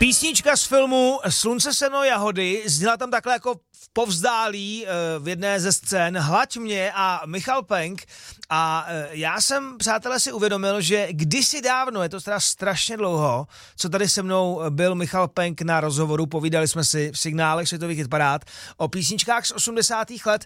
Písnička z filmu Slunce, seno, jahody zněla tam takhle jako v povzdálí v jedné ze scén Hlaď mě a Michal Penk. A já jsem, přátelé, si uvědomil, že kdysi dávno, je to teda strašně dlouho, co tady se mnou byl Michal Penk na rozhovoru, povídali jsme si v signálech světových hitparád o písničkách z 80. let,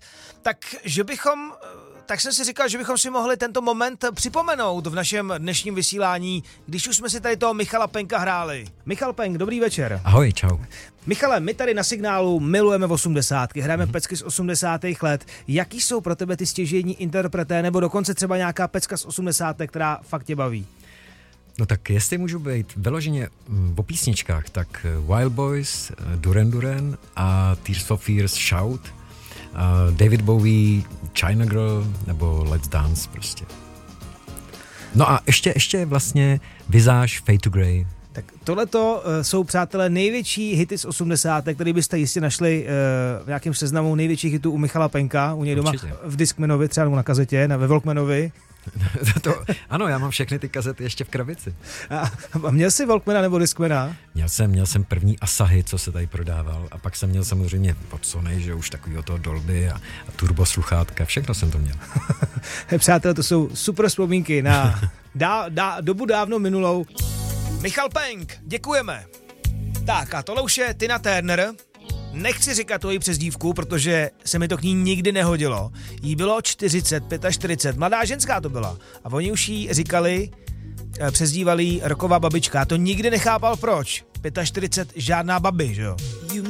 tak jsem si říkal, že bychom si mohli tento moment připomenout v našem dnešním vysílání, když už jsme si tady toho Michala Penka hráli. Michal Penk, dobrý večer. Ahoj, čau. Michale, my tady na Signálu milujeme 80. hrajeme pecky z 80. let. Jaký jsou pro tebe ty stěžejní interpreté, nebo dokonce třeba nějaká pecka z 80. která fakt tě baví? No tak jestli můžu být vyloženě o písničkách, tak Wild Boys, Duran Duran a Tears for Fears, Shout, David Bowie, China Girl nebo Let's Dance prostě. No a ještě vlastně Visage, Fade to Grey. Tak tohleto jsou, přátelé, největší hity z 80. které byste jistě našli v nějakém seznamu největších hitů u Michala Penka, u něj doma v Discmanovi, třeba na kazetě, ve Walkmanovi. Ano, já mám všechny ty kazety ještě v krabici. A měl jsi Walkmana nebo Discmana? Měl jsem první Asahi, co se tady prodával, a pak jsem měl samozřejmě od Sony, že už takovýho toho Dolby a turbo sluchátka, všechno jsem to měl. Přátelé, to jsou super vzpomínky na dobu dávno minulou. Michal Penk, děkujeme. Tak a tohle už je Tina Turner. Nechci říkat tu její přezdívku, protože se mi to k ní nikdy nehodilo. Jí bylo 40, 45, mladá ženská to byla. A oni už jí říkali, přezdívali jí roková babička. To nikdy nechápal proč. 45, žádná babi, že jo?